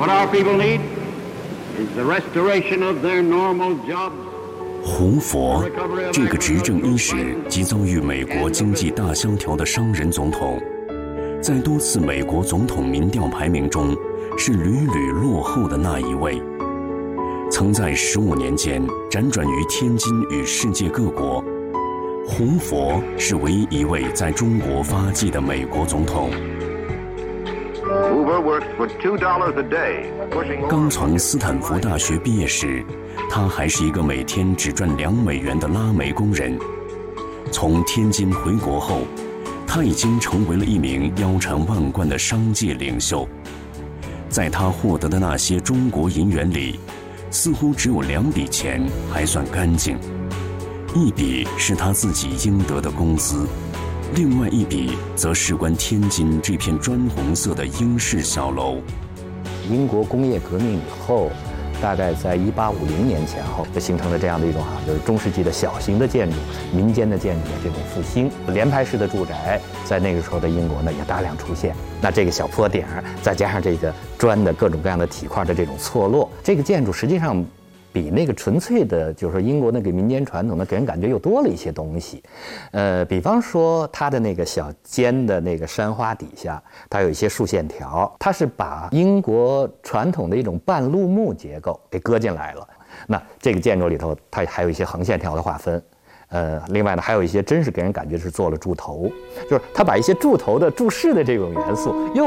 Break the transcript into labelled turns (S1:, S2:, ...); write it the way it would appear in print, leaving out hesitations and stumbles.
S1: What our people need is the restoration of their normal jobs.
S2: 胡佛这个执政伊始即遭遇美国经济大萧条的商人总统，在多次美国总统民调排名中是屡屡落后的那一位。曾在15年间辗转于天津与世界各国，胡佛是唯一一位在中国发迹的美国总统。刚从斯坦福大学毕业时，他还是一个每天只赚2美元的拉煤工人。从天津回国后，他已经成为了一名腰缠万贯的商界领袖。在他获得的那些中国银元里，似乎只有2笔钱还算干净，一笔是他自己应得的工资，另外一笔则事关天津这片砖红色的英式小楼。
S3: 英国工业革命以后，大概在1850年前后，就形成了这样的一种就是中世纪的小型的建筑、民间的建筑的这种复兴。联排式的住宅在那个时候的英国呢也大量出现。那这个小坡顶，再加上这个砖的各种各样的体块的这种错落，这个建筑实际上比那个纯粹的，就是说英国那个民间传统的给人感觉又多了一些东西。比方说它的那个小尖的那个山花底下，它有一些竖线条，它是把英国传统的一种半陆木结构给搁进来了。那这个建筑里头，它还有一些横线条的划分。另外呢，还有一些真是给人感觉是做了柱头，就是它把一些柱头的柱式的这种元素又